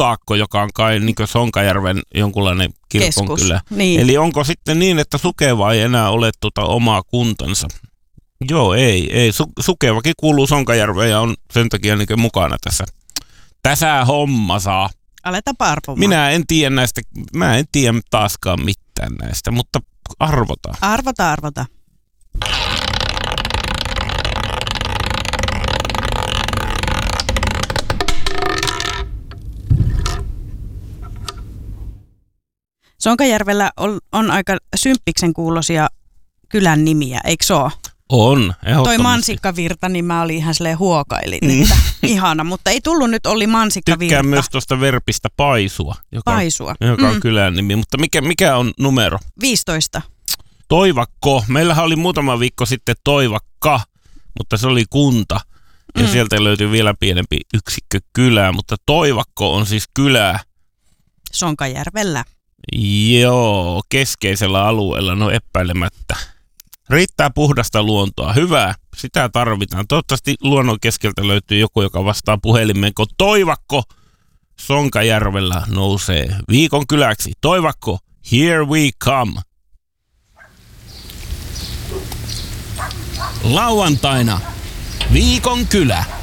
Utaakko, joka on kai niin kuin Sonkajärven jonkunlainen kirkonkylä. Niin. Eli onko sitten niin, että Sukeva ei enää ole omaa kuntansa? Joo, ei. Sukevakin kuuluu Sonkajärveen ja on sen takia niin mukana tässä hommassa. Aletaanpa arvomaan. Minä en tiedä taaskaan mitään näistä, mutta arvotaan. Arvota. Sonkajärvellä on aika symppiksen kuuloisia kylän nimiä, eikö se ole? On, ehdottomasti. Toi Mansikkavirta, niin mä olin ihan silleen huokailin, että ihana, mutta ei tullut nyt Olli Mansikkavirta. Tykkään myös tuosta verpistä Paisua, joka on kylän nimi, mutta mikä on numero? 15. Toivakko. Meillähän oli muutama viikko sitten Toivakka, mutta se oli kunta. Ja sieltä löytyi vielä pienempi yksikkö kylää, mutta Toivakko on siis kylää. Sonkajärvellä. Joo, keskeisellä alueella, no epäilemättä. Riittää puhdasta luontoa. Hyvä, sitä tarvitaan. Toivottavasti luonnon keskeltä löytyy joku, joka vastaa puhelimeen, kun Toivakko Sonkajärvellä nousee viikon kyläksi. Toivakko, here we come. Lauantaina viikon kylä.